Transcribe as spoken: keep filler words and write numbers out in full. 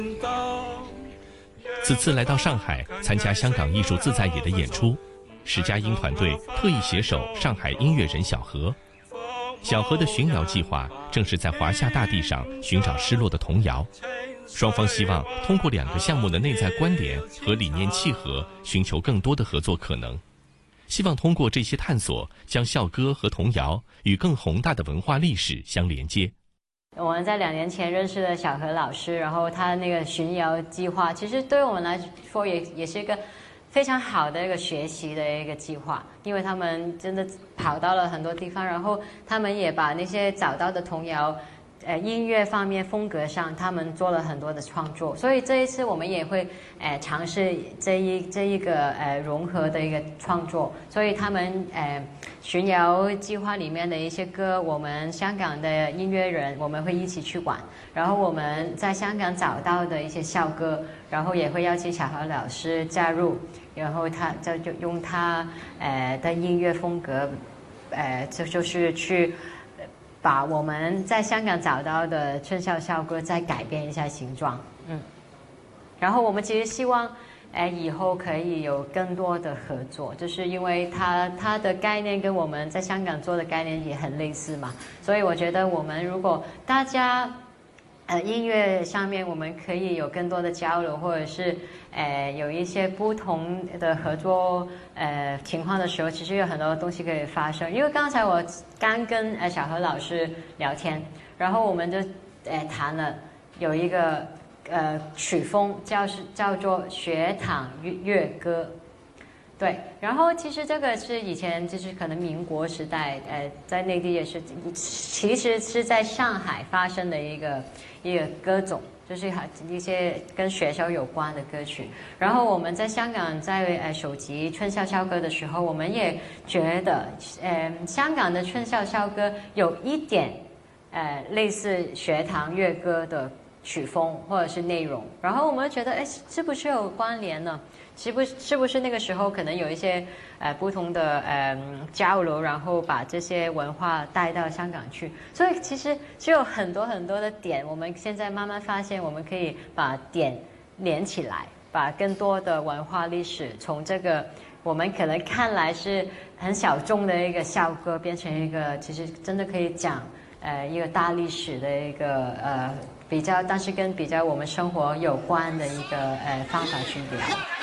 此次来到上海参加香港艺术自在野的演出，石家英团队特意携手上海音乐人小何。小何的寻谣计划正是在华夏大地上寻找失落的童谣。双方希望通过两个项目的内在关联和理念契合，寻求更多的合作可能。希望通过这些探索，将校歌和童谣与更宏大的文化历史相连接。 我们在两年前认识了小何老师，然后他那个寻谣计划，其实对我们来说也也是一个非常好的一个学习的一个计划，因为他们真的跑到了很多地方，然后他们也把那些找到的童谣，呃，音乐方面风格上，他们做了很多的创作，所以这一次我们也会呃尝试这一这一个呃融合的一个创作，所以他们呃寻谣计划里面的一些歌，我们香港的音乐人我们会一起去玩，然后我们在香港找到的一些校歌，然后也会邀请小何老师加入，然后他就就用他呃的音乐风格，呃就就是去把我们在香港找到的春校校歌再改变一下形状，嗯，然后我们其实希望，哎，以后可以有更多的合作，就是因为它它的概念跟我们在香港做的概念也很类似嘛，所以我觉得我们如果大家，呃，音乐上面我们可以有更多的交流，或者是呃有一些不同的合作呃情况的时候，其实有很多东西可以发生。因为刚才我刚跟呃小何老师聊天，然后我们就呃谈了有一个呃曲风叫是叫做学堂乐乐歌。对，然后其实这个是以前就是可能民国时代，呃，在内地也是，其实是在上海发生的一个一个歌种，就是一些跟学校有关的歌曲。然后我们在香港在呃首集春校校歌的时候，我们也觉得，呃，香港的春校校歌有一点，呃，类似学堂乐歌的曲风或者是内容，然后我们觉得，哎，是不是有关联呢？是不是是不是那个时候可能有一些呃不同的呃交流，然后把这些文化带到香港去？所以其实是有很多很多的点，我们现在慢慢发现，我们可以把点连起来，把更多的文化历史从这个我们可能看来是很小众的一个校歌，变成一个其实真的可以讲呃一个大历史的一个呃比较，但是跟比较我们生活有关的一个呃方法去聊。